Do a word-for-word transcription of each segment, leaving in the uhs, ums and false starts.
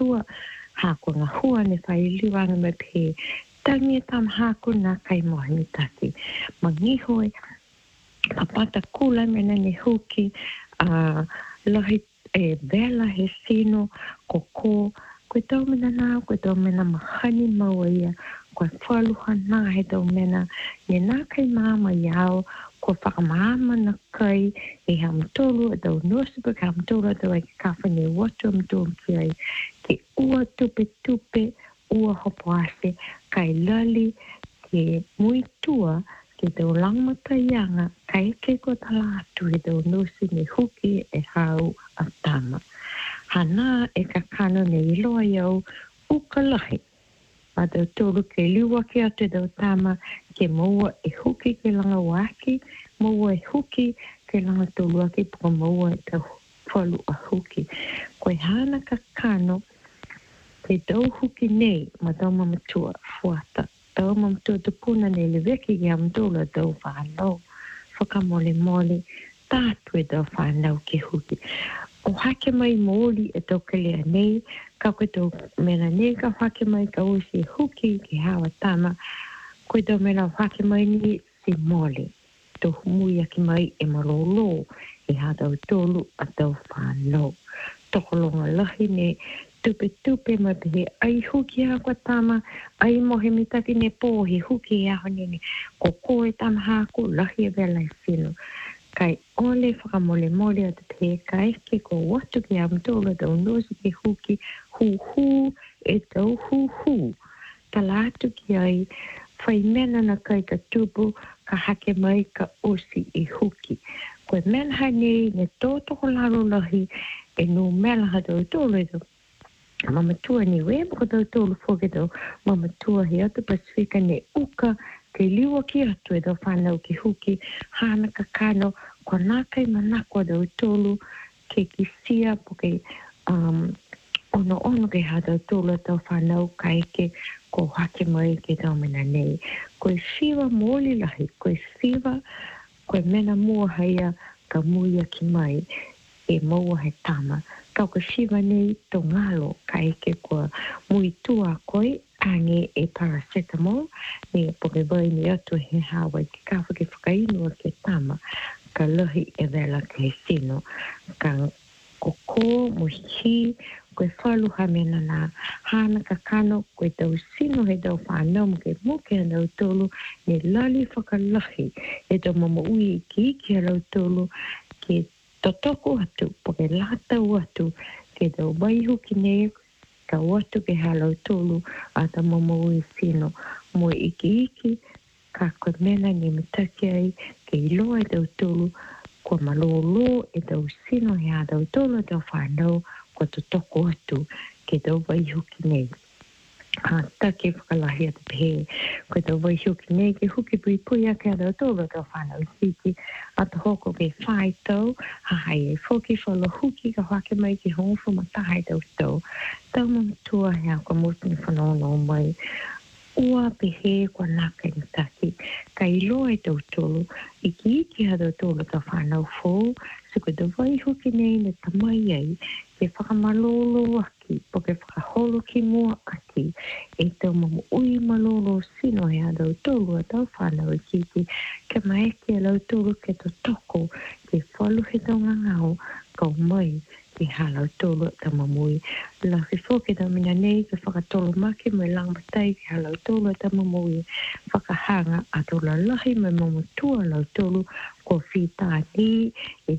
tua ha ko nga hua ne fai liwanga me pe tangi tam ha ko na kai mo ni taki mangi hoi papata kula me na ni huki a lahi e bela he sino koko ko tau mena na ko tau mena mahani mauia ko falu hana he tau mena ni na kai mama yao ko whakamama na kai e ham tolu e tau nusipa ka ham tolu e tau e kafa ni watu am tolu ki ai ke ua tupe tupe ua hopoase kai lali ke muitua ke tau langmata ianga kai ke ko talatu e tau nusi ni huki e hau atama. Hana e kakano ne iloa iau ukalahi. A tau tolu ke liwa ke atu tau tama ke maua e huki ke langa waki, maua e huki ke langa tolu aki puka maua e tau whalu a huki. Koe hana kakano ke tau huki nei ma tau mamatua fuata. Tau mamatua tupuna nei le veki ke amtula tau whanau. Whakamole mole tātu e tau whanau ke huki. O hake mai mōli e tau kelea nei, ka koe tau mena nei ka hake mai ka usi huki ki hawa tama, koe tau mena hake mai ni si mōli. Tau humui aki mai e marolo, e hatau tolu a tau whanau. Tokolonga lahi ne tupe tupe ma pehe ai huki hako tama, ai mohe mitaki ne pōhi huki e aho nini, ko koe tama hako lahi e vela e whino. Kai ole whakamole mole o te te kai ke ko watu ki amtola tau nosi ki huki hu hu e tau hu hu. Ka lātu ki ai whai mena na kai ka tupu ka hake mai ka osi i huki. Koe mena hai nei ne tōtoko laro lahi e no mela ha tau tōlu e tau. Mamatua ni weba ko tau tōlu fōke tau mamatua he atu Pasifika ne uka ke liwa ki atu e tau whanau ki huki hana kakano ko nākai manako tau tōlu ke kisia po ke um, ono ono ke ha tau tōlu tau whanau kai ke ko hake mai ke tau mena nei. Koe whiwa mōli lahi, koe whiwa, koe mena mua haia ka muia ki mai e maua he tama. Kau ka whiwa nei tō ngalo kai ke kua mui tua koe ange e paracetamol ni poke vai ni atu he hawa ki kawa ke whakainua ke tama ka lahi e vela ke sino ka koko muhi koe whalu hamena na hana ka kano koe tau sino he tau whanau mo ke muke anau tolu ni lali whakalahi e tau mama ui ki iki anau tolu ke totoko atu poke lata atu ke tau baihu ki nei ka watu ke halau tolu a ta mamau i sino mo iki iki ka koe mena ni mitaki ai ke iloa e tau tolu ko malolo e tau sino he a tau tolu e tau whanau ko to toko atu ke tau waihu ki nei. Ha take whakalahi atu pehe ko tau waihu ki nei ke huki pui pui a ke a tau tolu e tau whanau i siki a ta hoko ke whai tau ha hai e whoki whala huki ka whake mai ki hongu matahai tau tau. Tau mamatua hea kwa mutini whanono mai. Ua pehe kwa naka ni taki. Ka iloa e tau tolu. Iki iki ha tau tolu ka whanau fōu. So ko tau waihu ki nei na tamai ai. Ke whakamalolo aki. Po ke whakaholo ki mua aki. E tau mamu ui malolo sino hea tau tolu a tau whanau i kiki. Ke maeki a lau tolu ke to toko. Ke whalu he tau ngangau. Kau mai. Ke halau tolu ta mamui. La whiwhoke ta mina nei ke whakatolo maki me langmatai ke halau tolu ta mamui. Whakahanga a tola lahi me mamatua lau tolu ko whita ni e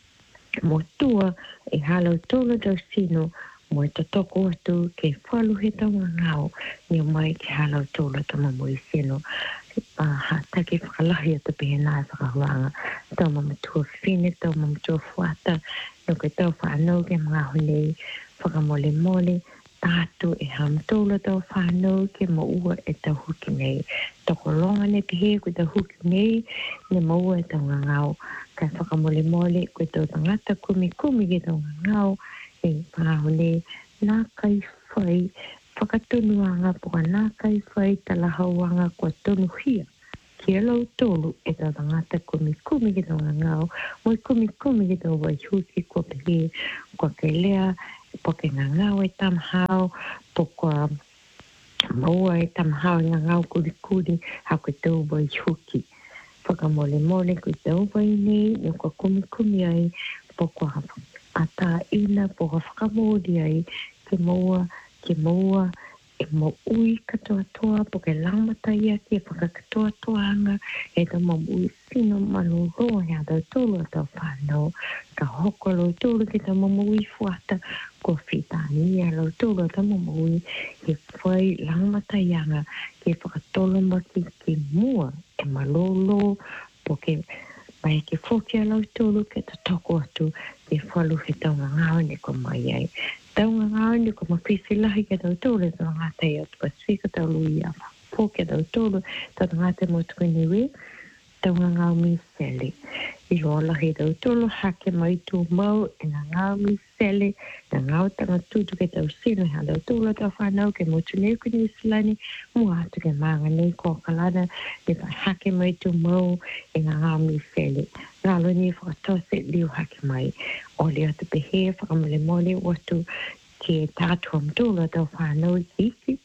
motua e halau tolu tau sino mo e tatoko atu ke whalu he tau ngangau ni mai ke halau tolu ta mamui sino. Ha take whakalahi atu pehe nā whakahuanga. Tau mamatua whine, tau mamatua fuata. No ke tau whanau ke mga hone whakamole mole, tātu e hamtola tau whanau ke maua e tau huki nei. Toko longa ne pehe koe tau huki nei, ne maua e tau ngangau. Ka whakamole mole koe tau tangata kumi kumi ke tau ngangau, e mga hone nā kai whai, whakatunuanga poka nā kai whai talahauanga kua tonu hia. Kia lau tolu e tau tangata kumi kumi ki tau ngangau, moi kumi kumi ki tau waihuki kua pehe, kua ke lea porque ngā ngau e tam hao, poko maua e tam hao ngā ngau kuri kuri, hau ke tau wai huki. Whakamole mole kui tau wai ni, no ka kumi kumi ai, poko ata ina, poko whakamori ai, ke maua, ke maua, e mo ui katoa toa, po ke lamata ia ki e whaka katoa toanga, e ta mo ui sino manu roa hea tau tolu tau whanau, ka hoko lo tolu ki ta mo ui fuata, ko whitani ia lo tolu ta mo ui, e whai lamata ianga, ki e whakatolo maki ki mua, e malolo, po ke mai ke whokia lau tolu ke ta toko atu, ke whalu he tau ngā ne ko mai ai. Tau ngā ni ko mawhisi lahi ke tau tōre tau ngā te o tuka swika tau lui a pō ke tau tōre tau ngā te mo tuka niwe tau ngā mi sele. I roa lahi tau tōre hake mai tū mau e ngā ngā mi sele ngā ngā tanga tūtu ke tau sino hea tau tōre tau whanau ke mo tu nei kuni silani mua atu ke maanga nei ko kalana e pa hake mai tū mau e ngā ngā mi sele. Ngā loni whakatose liu hake mai. O lea te pehe whakamole mole watu ke tātua mtula tau whanau i kiki.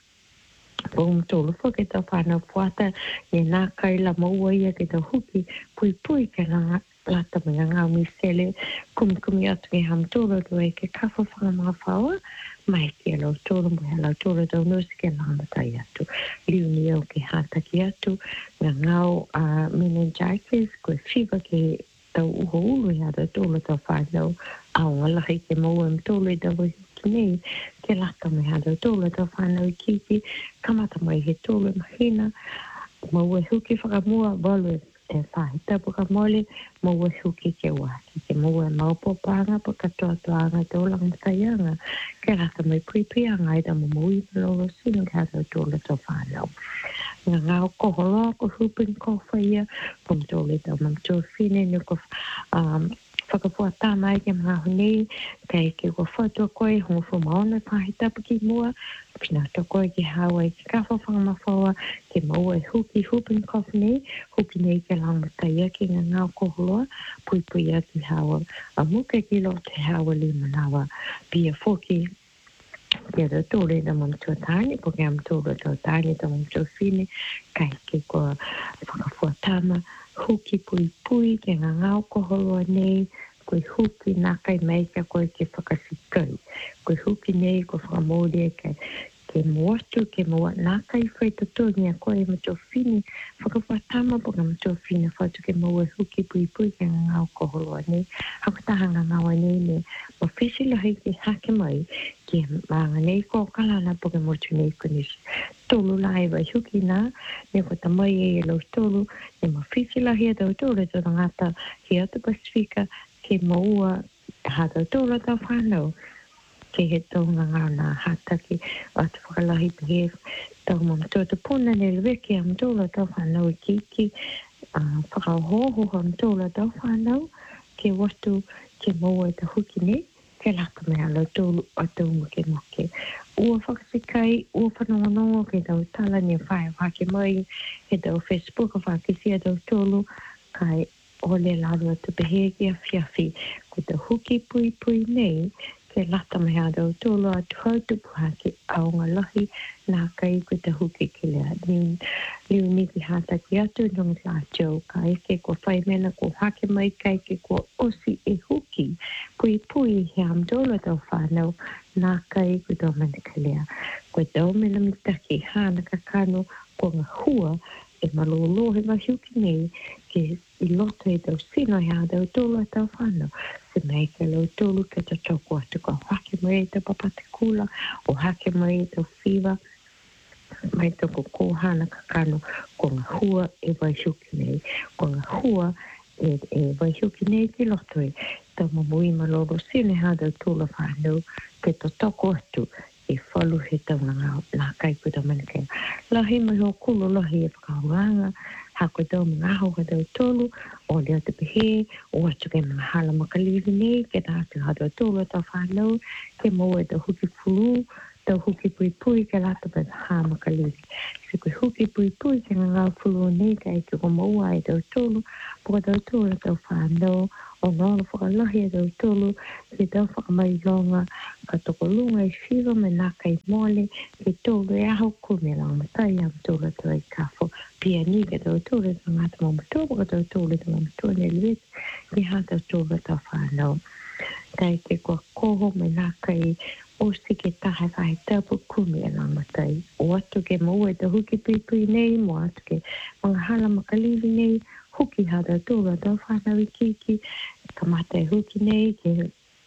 Pō mtula whake tau whanau puata e nā kai la maua ia ke tau huki pui pui ke la lata mai ngā mi sele kumi kumi atu ke ha mtula tu e ke kawha whakamā whaua mai ke lau tōra mai lau tōra tau nusi ke lāmatai atu. Liu ni au ke hātaki atu ngā ngau uh, meningitis koe whiwa ke tau uho ulu hea tau tōla tau whanau au ngalahi ke maua mtōla i tau ki nei ke laka me hea tau tōla tau whanau i kiki kamata mai he tōla mahina maua huki whakamua walu e whahi tapu ka mole maua huki ke waki ke maua maupopanga pa katoa toanga te olang mataianga ke laka mai puipianga i tau maui malolo sino ke hea tau tōla tau whanau. Ngā ngāo koholoa ko hupin kowhaia, ko mtole tau mamtō whine, ni ko um, whakapuata mai ke mga honi, kei ke ko whatua koe, hongo whumaona pahi tapaki mua, pina to koe ke hawa i ke kawha whangamawhaua, ke maua e huki hupin kowhine, huki nei ke langmataia ke ngā ngāo koholoa, pui pui ati hawa, a muke ki lo te hawa li manawa, pia whoki, ke ra tōre na mamtua tāne, po ke am tōre tau tāne tau mamtua whine, kai ke kua whakafuatama, huki pui pui, ke ngā ngāo koholoa nei, koe huki nā kai meika koe ke whakasikai. Koe huki nei, ko whakamōre ke ke moatu, ke moa nā kai whai tatoni a koe mamtua whine, whakafuatama po ka mamtua whine, whatu ke moa huki pui pui ke ngā ngāo koholoa nei, hakataha ngā ngāo nei ne, ma whisi lahi ke hake mai, ke maanga nei ko kalana po ke motu nei kunis. Tolu lai wai huki nā, ne ko ta mai e lau tolu, ne ma whisi lahi a tau tolu, tau ngata he atu Pasifika, ke maua hata tolu tau whanau, ke he tau ngā ngā nā hataki, atu whakalahi pehe, tau mamtua te puna ne leweke am tolu tau whanau i kiki, uh, whakahoho am tolu tau whanau, ke watu ke maua e ta huki nei, ke laka mea lau tolu a tau muke muke. Ua whakasikai, ua whanongonongo ke tau tala ni whae whake mai, he tau Facebook a whakisi a tau tolu, kai ole laru a tupehe ki a whiawhi, ko tau huki pui pui nei, ke lata mea tau tolu a tuhau tupu hake aonga lahi, nā kai ko te huki ki lea. Liu ni ki hata ki atu nung la jau, ka eke ko whai mena ko hake mai kai ke ko osi e huki, pui pui he am tolu tau whanau, nā kai ko tau mana ki lea. Ko tau mena mitaki hana ka kano ko ngā hua, e malolo he mahiuki nei, ke i loto e tau sino hea tau tolu tau whanau, se mei ke lau tolu ke ta toko atu ka hake mai e te papate kula, o hake mai e tau whiwa, mai toko kohana ka kano, ko ngā hua e waihuki nei, ko ngā hua e, e waihuki nei ki loto e, tau mamui malolo sino hea tau tolu whanau, ke ta toko atu, e whalu he tau ngā ngā kai ko tau mana kea. Lahi mai ho kulu lahi e whakauranga, hako tau mga hau ka tau tolu, o lea te pehe, o atu ke mga hala makaliwi nei, ke ta atu ha tau tolu tau whanau, ke maua e tau huki fulu, tau huki pui pui ke lata pa hama kalili. Se koe huki pui pui ke ngā fulu nei ka eke ko maua e tau tolu, puka tau tolu tau whanau, o ngālo whakalahi e tau tolu, ke tau whakamailonga, ka toko lunga i whiro me nā kai mole, ke tolu e aho kume lang matai am tolu tau i kafo, pia ni ke tau tolu tau ngāta mamatua, puka tau tolu tau mamatua ne luet, ke hā tau tolu tau whanau. Kai ke kua koho me nā kai o si ke taha kai tapu kumi e la matai. O atu ke maua e te huki pui pui nei, mo atu ke mga hala makalili nei, huki hada tōra tau whanau i kiki, ka mata e huki nei, ke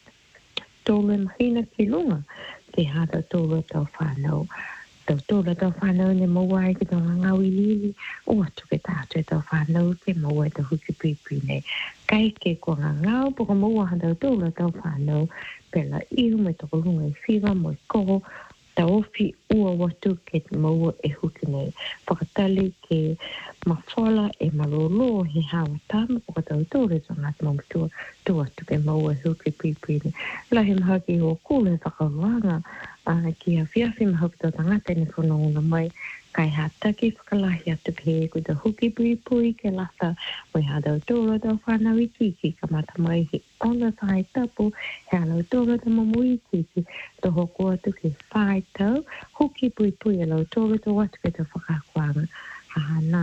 tōra mahina ki lunga, ke hada tōra tau whanau. Tau tōra tau whanau ne maua e ke tau ngau i lili, o atu ke tātu e tau whanau ke maua e te huki pui pui nei. Kai ke kua ngā ngau, puka maua hada tōra tau whanau, pela ihu me toko lunga i whiwa mo i koho, ta ofi ua watu ke te maua e huki nei. Whakatali ke mawhala e malolo he hawa tama, puka tau tōre so ngāti mamatua, tō atu ke maua e huki pipui nei. Lahi mahaki o kule whakaruanga, uh, ki a whiawhi mahaki tō tangata ni whanonga mai, kai hataki whakalahi atu ke he kua te huki pui pui ke lata, moi hadau tōra tau whanau i kiki, ka mata mai he ona whai tapu, he alau tōra tau mamu i kiki, to hoko atu ke whai tau, huki pui pui alau tōra tau atu ke te whakakuanga, ha nā,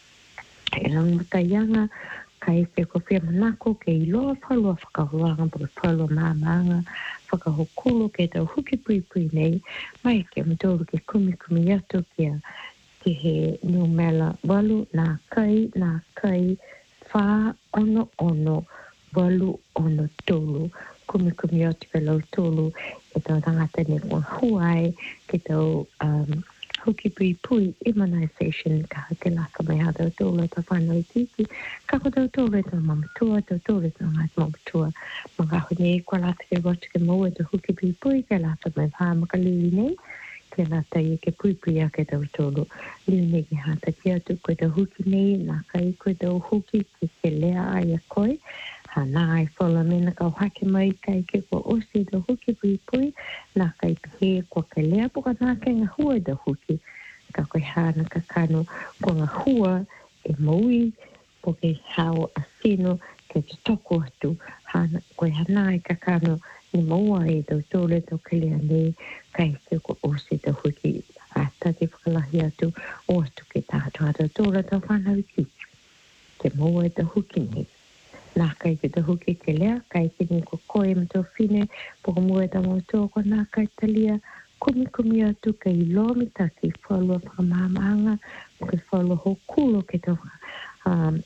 e lau mataianga, kai ke ko whia manako ke i loa whalua whakahuanga, po ke whalua māmaanga, whakahokulo ke tau huki pui pui nei, mai ke mtoro ke kumi kumi atu kia, ke he numela walu nā kai, nā kai, whā ono ono, walu ono tolu, kumi kumi atu ke lau tolu, e tau tangata ne kua huai, ke tau um, huki pui pui immunization ka ke laka mai hata tōle ta whanau i tiki, ka ko tau tōle ta mamatua, tau tōle ta ngāti mamatua, mga hone kua lata ke rotu ke maua te huki pui pui ke lata mai whāmaka lili nei, ke lata i ke pui pui a ke tau tōlu, lili nei ki hata ki atu koe tau huki nei, nā kai koe tau huki ki ke lea ai a koe, ha nā ai whala mena kau hake mai kai ke kua osi tau huki pui pui, nā kai pihe kua ke lea puka nā kai ngā hua tau huki, ka koe hana ka kano kua ngā hua e maui, po ke hao a sino ke te toko atu, hana, koe hanai ka kano ni maua e tau tōle tau ke lea nei, kai ke kua osi tau huki, a tati whakalahi atu, o atu ke tātua tau tōle tau whanau i kiki, ke maua e tau huki nei. Nā kai ke te huki ke lea, kai ke ni ko koe mto whine, poko mua ta mautua ko nā kai talia, kumi kumi atu ke i lomi taki, whalua whakamāmaanga, po ke whalua ho kulo ke te um,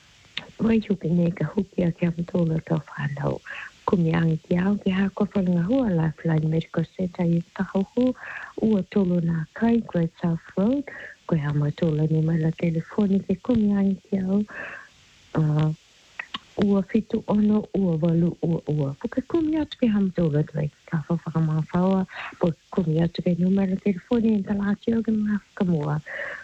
waihuki nei ka huki a ke amatola tau whanau. Kumi angi ki au ke hako whalinga hua Lifeline Medical Center i Tahauhu, ua tolo nā kai, Great South Road, koe amatola ni mai la telefoni ke kumi angi ki au, uh, ua fitu ono, ua walu, ua ua. Po ke kumi atu ke hamatola tu ai ka whawhaka mga whaua, po ke kumi atu ke numero telefoni e talaki o ke mga whakamua.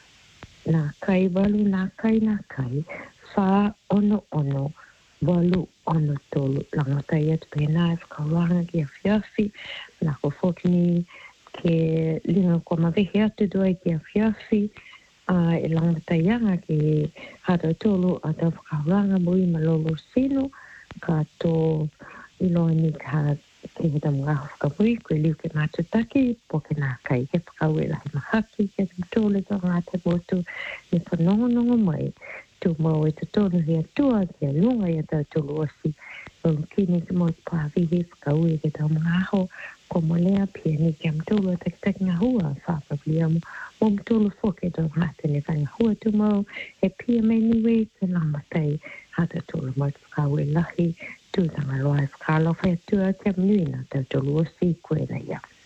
Nā kai walu, nā kai, nā kai, wha ono ono, walu ono tolu. Langatai atu pe nā e whakawanga ki a whiawhi, nā ko whokini ke linga kua mawehe atu doai ki a whiawhi, Uh, e langatai anga ke hata tolu a tau whakawanga mui malolo sino, ka tō iloa ni ka ke hita mga whakamui, koe liu ke mātutaki, po ke nā kai ke whakaue lahi mahaki, ke te tōle tō ngā te motu, ni whanongonongo mai, tū mau e te tōnu hea tua, ke lunga i a tau tolu osi, Lolo kini ke mo pāwihi whakaue ke tau mga aho, ko molea pia ni ke amtolo te kitaki ngā hua, whāpaplia mo, mo mtolo whoke tō ngāte ni whanga hua tu mau, e pia mei niwe ke lambatai, hata tolo mo te whakaue lahi, tūtanga loa e whakalofa e tua ke amnuina, tau tolo osi koe na ia.